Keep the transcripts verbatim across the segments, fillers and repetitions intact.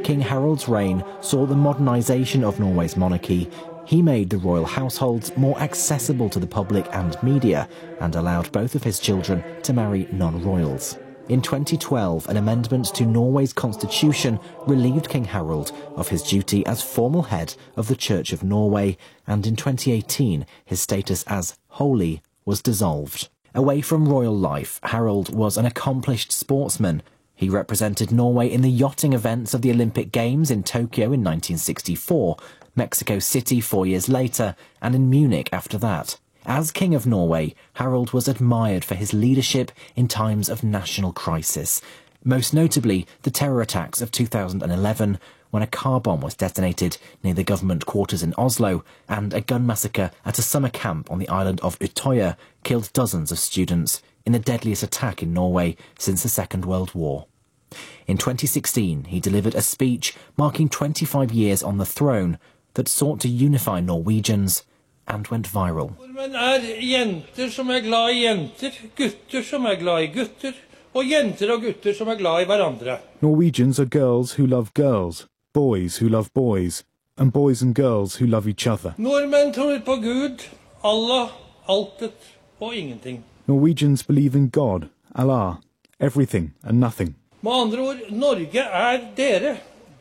King Harald's reign saw the modernisation of Norway's monarchy. He made the royal households more accessible to the public and media, and allowed both of his children to marry non-royals. In twenty twelve, an amendment to Norway's constitution relieved King Harald of his duty as formal head of the Church of Norway, and in twenty eighteen, his status as holy was dissolved. Away from royal life, Harald was an accomplished sportsman. He represented Norway in the yachting events of the Olympic Games in Tokyo in nineteen sixty-four, Mexico City four years later, and in Munich after that. As King of Norway, Harald was admired for his leadership in times of national crisis, most notably the terror attacks of two thousand eleven, when a car bomb was detonated near the government quarters in Oslo, and a gun massacre at a summer camp on the island of Utøya killed dozens of students in the deadliest attack in Norway since the Second World War. In twenty sixteen, he delivered a speech marking twenty-five years on the throne that sought to unify Norwegians and went viral. Nordmenn er jenter som er glad i jenter, gutter som er glad i gutter, og jenter og gutter som er glad i hverandre. Norwegians are girls who love girls, boys who love boys, and boys and girls who love each other. Nordmenn tror på Gud, Allah, altet og ingenting. Norwegians believe in God, Allah, everything and nothing. Med andre ord, Norge er dere.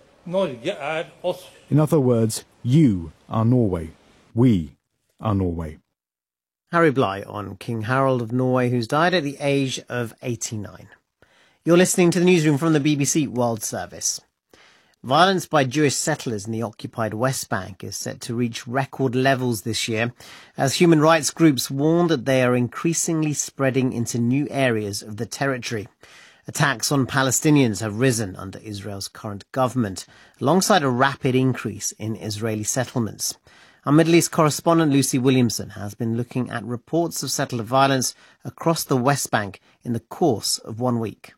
Norge er oss. In other words, you are Norway. We are Norway. Harry Bligh on King Harald of Norway, who's died at the age of eighty-nine. You're listening to the newsroom from the B B C World Service. Violence by Jewish settlers in the occupied West Bank is set to reach record levels this year, as human rights groups warn that they are increasingly spreading into new areas of the territory. Attacks on Palestinians have risen under Israel's current government, alongside a rapid increase in Israeli settlements. Our Middle East correspondent Lucy Williamson has been looking at reports of settler violence across the West Bank in the course of one week.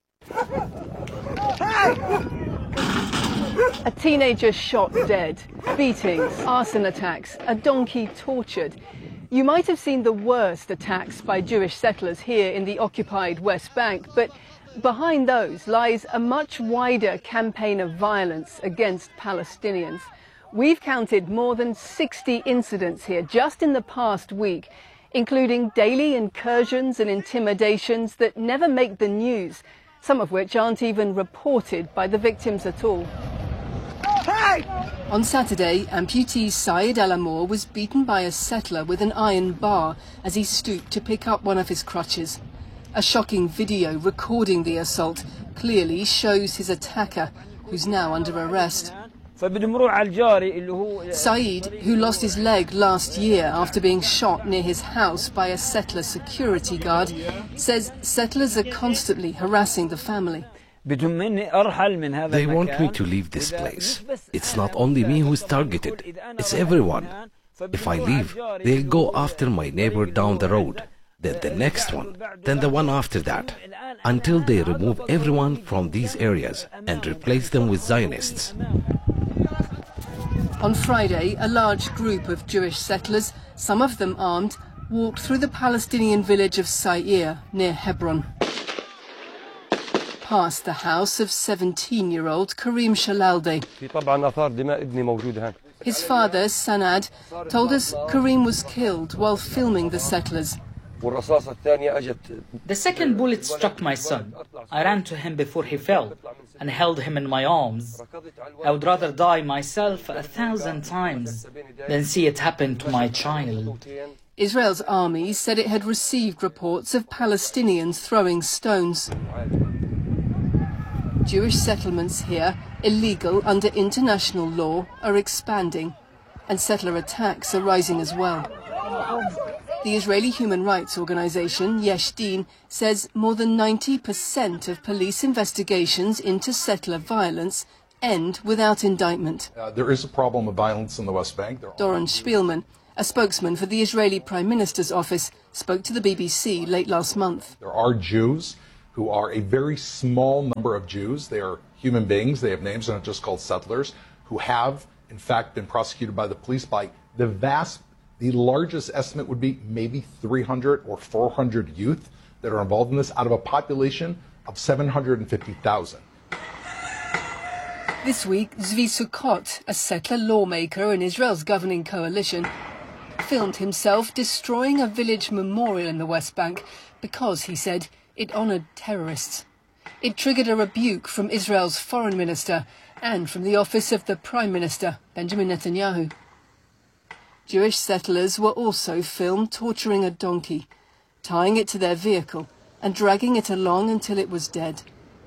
A teenager shot dead, beatings, arson attacks, a donkey tortured. You might have seen the worst attacks by Jewish settlers here in the occupied West Bank, but behind those lies a much wider campaign of violence against Palestinians. We've counted more than sixty incidents here just in the past week, including daily incursions and intimidations that never make the news, some of which aren't even reported by the victims at all. On Saturday, amputee Saeed El Amour was beaten by a settler with an iron bar as he stooped to pick up one of his crutches. A shocking video recording the assault clearly shows his attacker, who's now under arrest. Saeed, who lost his leg last year after being shot near his house by a settler security guard, says settlers are constantly harassing the family. They want me to leave this place. It's not only me who's targeted, it's everyone. If I leave, they'll go after my neighbor down the road, then the next one, then the one after that, until they remove everyone from these areas and replace them with Zionists. On Friday, a large group of Jewish settlers, some of them armed, walked through the Palestinian village of Sa'ir near Hebron. Past the house of seventeen-year-old Karim Shalalde. His father, Sanad, told us Karim was killed while filming the settlers. The second bullet struck my son. I ran to him before he fell and held him in my arms. I would rather die myself a thousand times than see it happen to my child. Israel's army said it had received reports of Palestinians throwing stones. Jewish settlements here, illegal under international law, are expanding, and settler attacks are rising as well. The Israeli human rights organization Yesh Din says more than ninety percent of police investigations into settler violence end without indictment. Uh, there is a problem of violence in the West Bank. Doron Spielman, a spokesman for the Israeli Prime Minister's office, spoke to the B B C late last month. There are Jews who are a very small number of Jews. They are human beings. They have names. They're not just called settlers, who have, in fact, been prosecuted by the police by the vast, the largest estimate would be maybe three hundred or four hundred youth that are involved in this out of a population of seven hundred fifty thousand. This week, Zvi Sukkot, a settler lawmaker in Israel's governing coalition, filmed himself destroying a village memorial in the West Bank because, he said, it honoured terrorists. It triggered a rebuke from Israel's foreign minister and from the office of the Prime Minister, Benjamin Netanyahu. Jewish settlers were also filmed torturing a donkey, tying it to their vehicle and dragging it along until it was dead.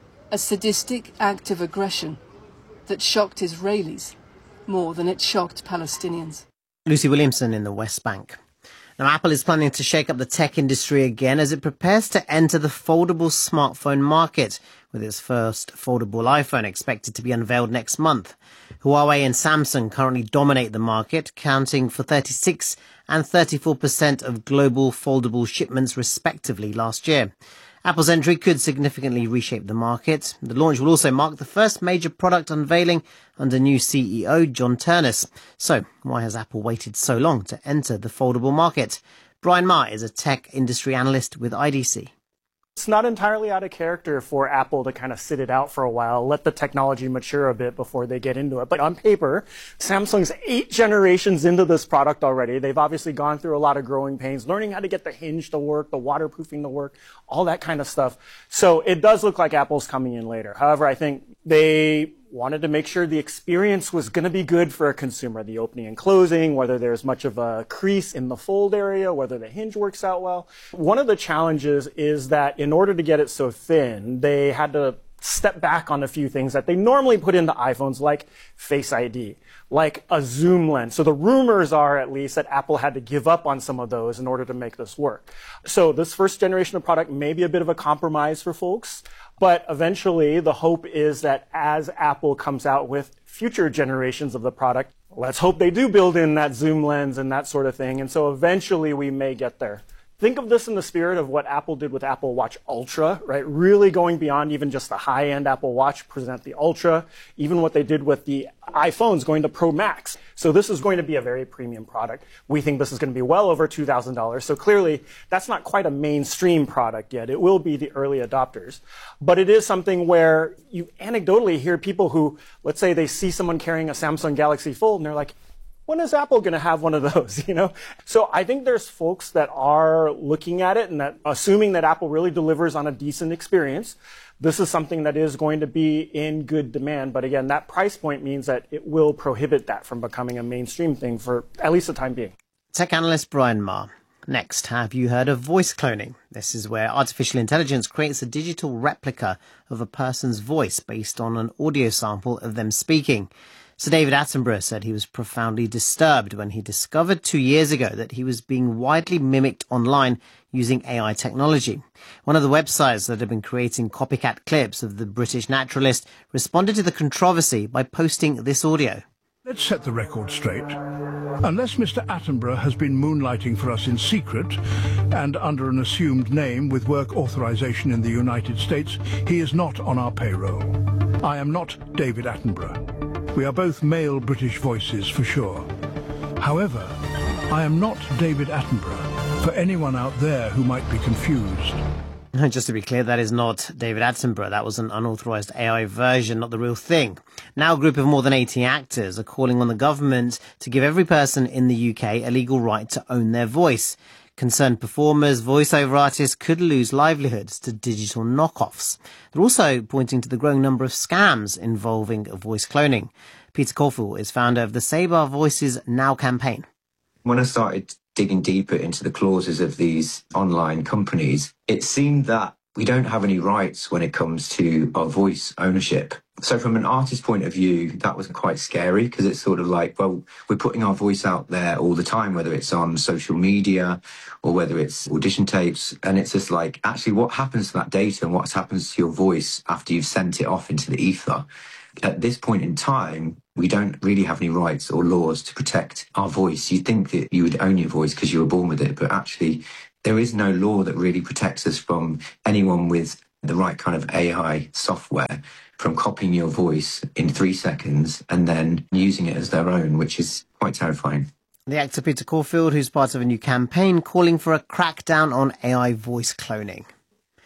A sadistic act of aggression that shocked Israelis more than it shocked Palestinians. Lucy Williamson in the West Bank. Now, Apple is planning to shake up the tech industry again as it prepares to enter the foldable smartphone market, with its first foldable iPhone expected to be unveiled next month. Huawei and Samsung currently dominate the market, accounting for thirty-six and thirty-four percent of global foldable shipments respectively last year. Apple's entry could significantly reshape the market. The launch will also mark the first major product unveiling under new C E O John Ternus. So, why has Apple waited so long to enter the foldable market? Brian Ma is a tech industry analyst with I D C. It's not entirely out of character for Apple to kind of sit it out for a while, let the technology mature a bit before they get into it. But on paper, Samsung's eight generations into this product already. They've obviously gone through a lot of growing pains, learning how to get the hinge to work, the waterproofing to work, all that kind of stuff. So it does look like Apple's coming in later. However, I think they wanted to make sure the experience was going to be good for a consumer. The opening and closing, whether there's much of a crease in the fold area, whether the hinge works out well. One of the challenges is that in order to get it so thin, they had to step back on a few things that they normally put into iPhones, like Face I D, like a zoom lens. So the rumors are, at least, that Apple had to give up on some of those in order to make this work. So this first generation of product may be a bit of a compromise for folks, but eventually the hope is that as Apple comes out with future generations of the product, let's hope they do build in that zoom lens and that sort of thing. And so eventually we may get there. Think of this in the spirit of what Apple did with Apple Watch Ultra, right? Really going beyond even just the high-end Apple Watch, present the Ultra, even what they did with the iPhones going to Pro Max. So this is going to be a very premium product. We think this is going to be well over two thousand dollars. So clearly, that's not quite a mainstream product yet. It will be the early adopters. But it is something where you anecdotally hear people who, let's say they see someone carrying a Samsung Galaxy Fold, and they're like, when is Apple going to have one of those, you know? So I think there's folks that are looking at it and that assuming that Apple really delivers on a decent experience, this is something that is going to be in good demand. But again, that price point means that it will prohibit that from becoming a mainstream thing for at least the time being. Tech analyst Brian Ma. Next, have you heard of voice cloning? This is where artificial intelligence creates a digital replica of a person's voice based on an audio sample of them speaking. Sir David Attenborough said he was profoundly disturbed when he discovered two years ago that he was being widely mimicked online using A I technology. One of the websites that had been creating copycat clips of the British naturalist responded to the controversy by posting this audio. Let's set the record straight. Unless Mister Attenborough has been moonlighting for us in secret and under an assumed name with work authorization in the United States, he is not on our payroll. I am not David Attenborough. We are both male British voices for sure. However, I am not David Attenborough, for anyone out there who might be confused. Just to be clear, that is not David Attenborough. That was an unauthorized A I version, not the real thing. Now a group of more than eighty actors are calling on the government to give every person in the U K a legal right to own their voice. Concerned performers, voiceover artists could lose livelihoods to digital knockoffs. They're also pointing to the growing number of scams involving voice cloning. Peter Caulfield is founder of the Save Our Voices Now campaign. When I started digging deeper into the clauses of these online companies, it seemed that we don't have any rights when it comes to our voice ownership. So from an artist's point of view, that was quite scary because it's sort of like, well, we're putting our voice out there all the time, whether it's on social media or whether it's audition tapes. And it's just like, actually, what happens to that data and what happens to your voice after you've sent it off into the ether? At this point in time, we don't really have any rights or laws to protect our voice. You'd think that you would own your voice because you were born with it, but actually there is no law that really protects us from anyone with the right kind of A I software from copying your voice in three seconds and then using it as their own, which is quite terrifying. The actor Peter Caulfield, who's part of a new campaign calling for a crackdown on A I voice cloning.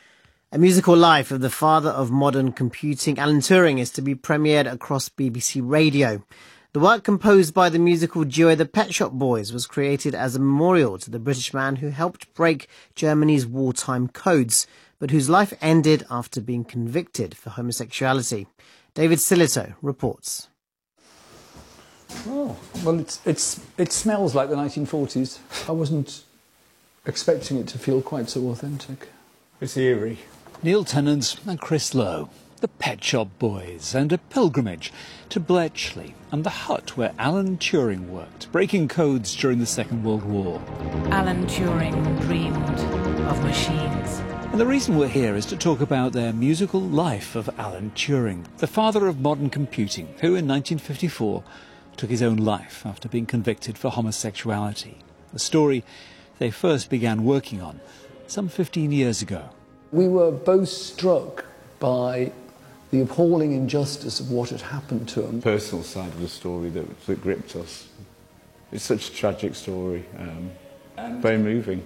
A musical life of the father of modern computing, Alan Turing, is to be premiered across B B C Radio. The work, composed by the musical duo The Pet Shop Boys, was created as a memorial to the British man who helped break Germany's wartime codes, but whose life ended after being convicted for homosexuality. David Silito reports. Oh, well, it's, it's, it smells like the nineteen forties. I wasn't expecting it to feel quite so authentic. It's eerie. Neil Tennant and Chris Lowe, the Pet Shop Boys, and a pilgrimage to Bletchley and the hut where Alan Turing worked, breaking codes during the Second World War. Alan Turing dreamed of machines. And the reason we're here is to talk about their musical life of Alan Turing, the father of modern computing, who in nineteen fifty-four took his own life after being convicted for homosexuality. A story they first began working on some fifteen years ago. We were both struck by the appalling injustice of what had happened to him. Personal side of the story that, that gripped us. It's such a tragic story, um, and very moving.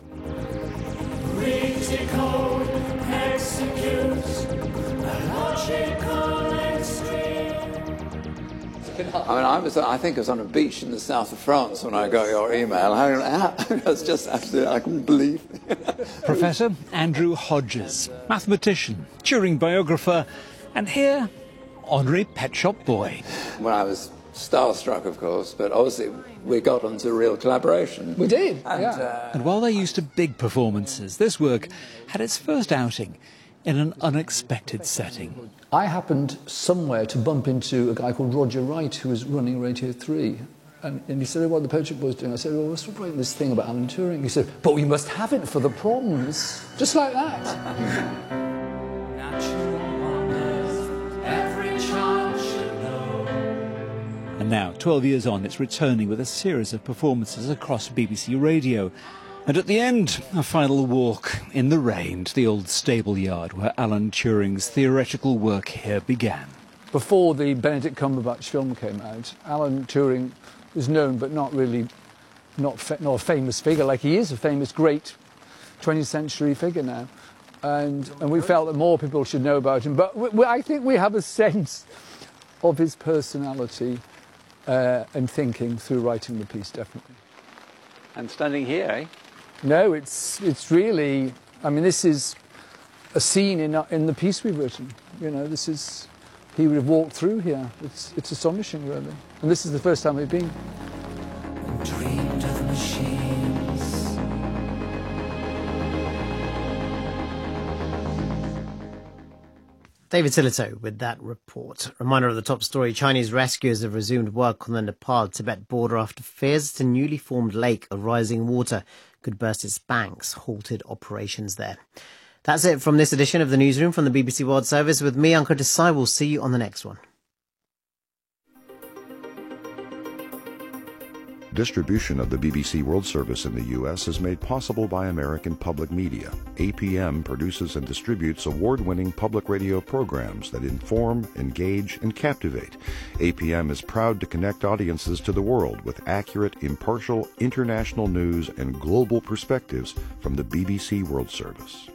I mean, I was, I think I was on a beach in the south of France when I got your email. I was just absolutely, I couldn't believe it. Professor Andrew Hodges, mathematician, Turing biographer, and here, honorary Pet Shop Boy. Well, I was starstruck, of course, but obviously we got onto real collaboration. We did, and, yeah. Uh, and while they're used to big performances, this work had its first outing in an unexpected setting. I happened somewhere to bump into a guy called Roger Wright, who was running Radio three. And, and he said, oh, what are the Pet Shop Boys doing? I said, well, let's write this thing about Alan Turing. He said, but we must have it for the proms. Just like that. And now, twelve years on, it's returning with a series of performances across B B C Radio. And at the end, a final walk in the rain to the old stable yard where Alan Turing's theoretical work here began. Before the Benedict Cumberbatch film came out, Alan Turing was known but not really, not, fa not a famous figure like he is, a famous great twentieth century figure now. And, and we felt that more people should know about him. But we, we, I think we have a sense of his personality uh, and thinking through writing the piece, definitely. And standing here, eh? No, it's it's really. I mean, this is a scene in in the piece we've written. You know, this is he would have walked through here. It's it's astonishing, really. And this is the first time we've been. Dreamed of machines. David Silito with that report. Reminder of the top story: Chinese rescuers have resumed work on the Nepal-Tibet border after fears that a newly formed lake of rising water could burst its banks halted operations there. That's it from this edition of the Newsroom from the B B C World Service. With me, Ankur Desai. We'll see you on the next one. Distribution of the B B C World Service in the U S is made possible by American Public Media. A P M produces and distributes award-winning public radio programs that inform, engage, and captivate. A P M is proud to connect audiences to the world with accurate, impartial, international news and global perspectives from the B B C World Service.